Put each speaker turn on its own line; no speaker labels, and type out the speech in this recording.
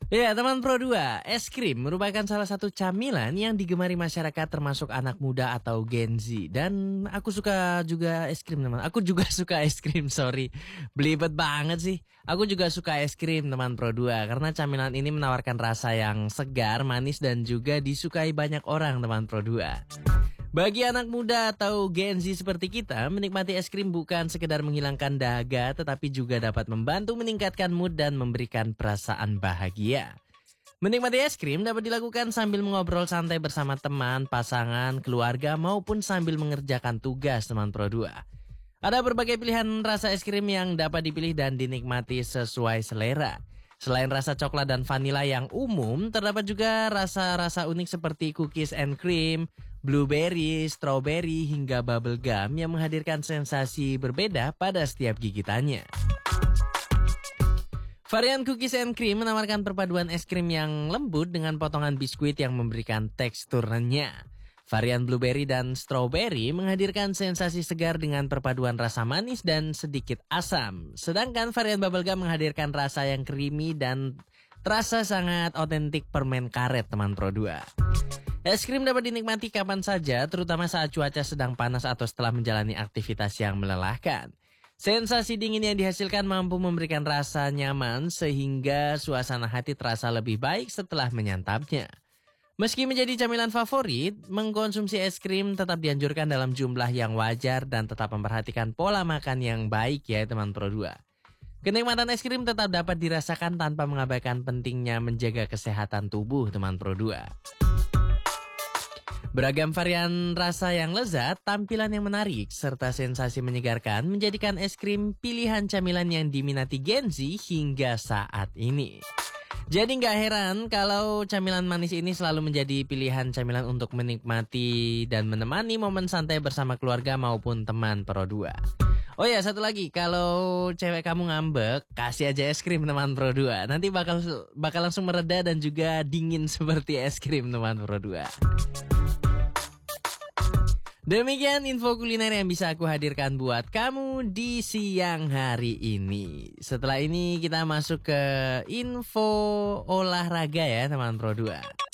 Ya, teman Pro 2, es krim merupakan salah satu camilan yang digemari masyarakat termasuk anak muda atau Gen Z. Dan aku suka juga es krim, teman. Aku juga suka es krim, sorry. Belibet banget sih. Aku juga suka es krim, teman Pro 2. Karena camilan ini menawarkan rasa yang segar, manis, dan juga disukai banyak orang, teman Pro 2. Bagi anak muda atau Gen Z seperti kita, menikmati es krim bukan sekedar menghilangkan dahaga, tetapi juga dapat membantu meningkatkan mood dan memberikan perasaan bahagia. Menikmati es krim dapat dilakukan sambil mengobrol santai bersama teman, pasangan, keluarga, maupun sambil mengerjakan tugas, teman Pro 2. Ada berbagai pilihan rasa es krim yang dapat dipilih dan dinikmati sesuai selera. Selain rasa coklat dan vanila yang umum, terdapat juga rasa-rasa unik seperti cookies and cream, blueberry, strawberry, hingga bubble gum yang menghadirkan sensasi berbeda pada setiap gigitannya. Varian cookies and cream menawarkan perpaduan es krim yang lembut dengan potongan biskuit yang memberikan tekstur renyah. Varian blueberry dan strawberry menghadirkan sensasi segar dengan perpaduan rasa manis dan sedikit asam. Sedangkan varian bubblegum menghadirkan rasa yang creamy dan terasa sangat otentik permen karet, teman Pro 2. Es krim dapat dinikmati kapan saja, terutama saat cuaca sedang panas atau setelah menjalani aktivitas yang melelahkan. Sensasi dingin yang dihasilkan mampu memberikan rasa nyaman sehingga suasana hati terasa lebih baik setelah menyantapnya. Meski menjadi camilan favorit, mengkonsumsi es krim tetap dianjurkan dalam jumlah yang wajar dan tetap memperhatikan pola makan yang baik ya teman Pro 2. Kenikmatan es krim tetap dapat dirasakan tanpa mengabaikan pentingnya menjaga kesehatan tubuh teman Pro 2. Beragam varian rasa yang lezat, tampilan yang menarik, serta sensasi menyegarkan menjadikan es krim pilihan camilan yang diminati Gen Z hingga saat ini. Jadi nggak heran kalau camilan manis ini selalu menjadi pilihan camilan untuk menikmati dan menemani momen santai bersama keluarga maupun teman Pro 2. Oh ya, satu lagi, kalau cewek kamu ngambek, kasih aja es krim teman Pro 2. Nanti bakal langsung mereda dan juga dingin seperti es krim teman Pro 2. Demikian info kuliner yang bisa aku hadirkan buat kamu di siang hari ini. Setelah ini kita masuk ke info olahraga ya teman Pro 2.